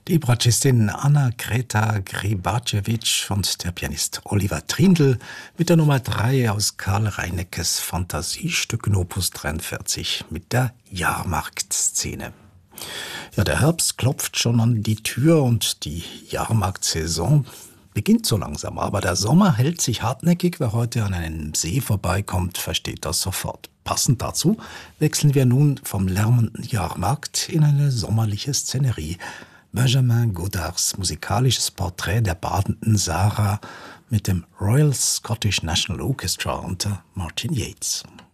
Die Bratschistin Anna-Greta Gribacevic und der Pianist Oliver Trindl mit der Nummer 3 aus Karl Reineckes Fantasiestücken Opus 43 mit der Jahrmarktszene. Ja, der Herbst klopft schon an die Tür und die Jahrmarktsaison beginnt so langsam. Aber der Sommer hält sich hartnäckig. Wer heute an einem See vorbeikommt, versteht das sofort. Passend dazu wechseln wir nun vom lärmenden Jahrmarkt in eine sommerliche Szenerie. Benjamin Godards musikalisches Porträt der badenden Sarah mit dem Royal Scottish National Orchestra unter Martin Yates.